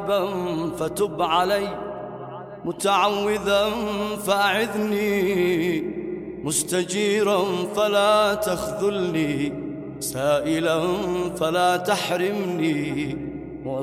تائبا فتب علي، متعوذا فأعذني، مستجيرا فلا تخذلني، سائلا فلا تحرمني،